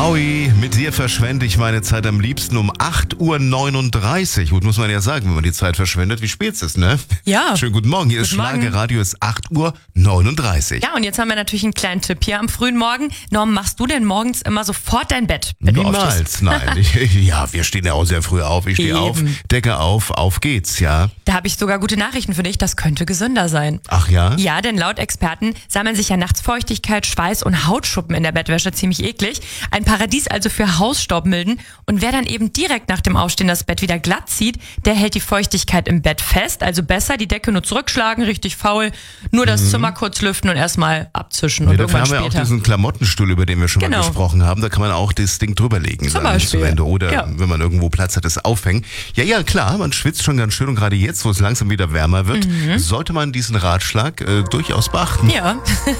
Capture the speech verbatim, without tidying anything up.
Howie, mit dir verschwende ich meine Zeit am liebsten um acht Uhr neununddreißig. Gut, muss man ja sagen, wenn man die Zeit verschwendet, wie spät es ist, ne? Ja. Schönen guten Morgen, hier Guten ist Morgen. Schlagerradio, es ist acht Uhr neununddreißig. Ja, und jetzt haben wir natürlich einen kleinen Tipp hier am frühen Morgen. Norm, machst du denn morgens immer sofort dein Bett, wenn du aufstehst? Niemals, nein. Ich, ja, wir stehen ja auch sehr früh auf. Ich stehe Eben. auf, Decke auf, auf geht's, ja. Da habe ich sogar gute Nachrichten für dich, das könnte gesünder sein. Ach ja? Ja, denn laut Experten sammeln sich ja nachts Feuchtigkeit, Schweiß und Hautschuppen in der Bettwäsche, ziemlich eklig. Ein Paradies also für Hausstaubmilden. Und wer dann eben direkt nach dem Aufstehen das Bett wieder glatt zieht, der hält die Feuchtigkeit im Bett fest. Also besser die Decke nur zurückschlagen, richtig faul, nur das mhm. Zimmer kurz lüften und erstmal abzischen Nee, und dafür irgendwann haben wir später. auch diesen Klamottenstuhl, über den wir schon Genau. mal gesprochen haben. Da kann man auch das Ding drüberlegen. Zum dann Beispiel. Zum Ende. Oder Ja. wenn man irgendwo Platz hat, das aufhängen. Ja, ja, klar, man schwitzt schon ganz schön. Und gerade jetzt, wo es langsam wieder wärmer wird, mhm. sollte man diesen Ratschlag äh, durchaus beachten. Ja.